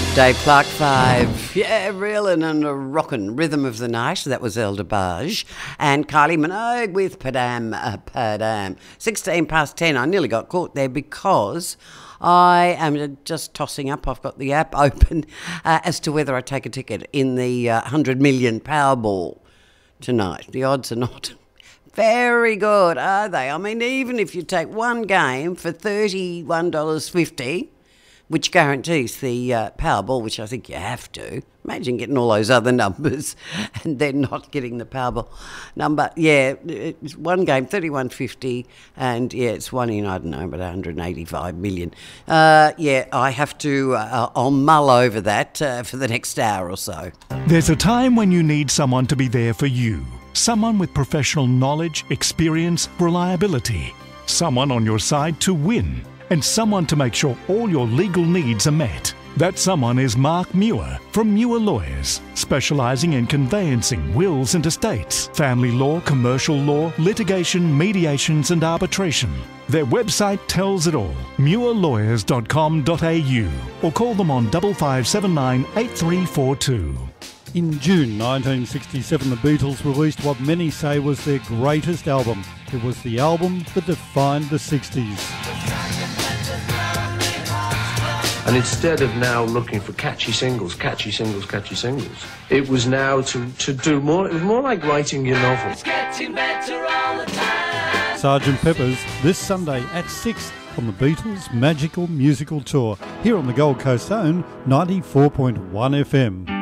Dave Clark 5. Yeah, reeling and a rockin' rhythm of the night. That was El DeBarge. And Kylie Minogue with Padam Padam. 16 past 10. I nearly got caught there because I am just tossing up. I've got the app open as to whether I take a ticket in the 100 million Powerball tonight. The odds are not very good, are they? I mean, even if you take one game for $31.50, which guarantees the Powerball, which I think you have to. Imagine getting all those other numbers and then not getting the Powerball number. Yeah, it's one game, $31.50, and yeah, it's one in, I don't know, about 185 million. Yeah, I have to, I'll mull over that for the next hour or so. There's a time when you need someone to be there for you. Someone with professional knowledge, experience, reliability. Someone on your side to win. And someone to make sure all your legal needs are met. That someone is Mark Muir from Muir Lawyers, specialising in conveyancing wills and estates, family law, commercial law, litigation, mediations and arbitration. Their website tells it all, muirlawyers.com.au, or call them on 5579 8342. In June 1967, the Beatles released what many say was their greatest album. It was the album that defined the 60s. And instead of now looking for catchy singles, it was now to do more. It was more like writing your novel. It's getting better all the time. Sgt. Pepper's this Sunday at 6 on the Beatles' Magical Musical Tour, here on the Gold Coast's own 94.1 FM.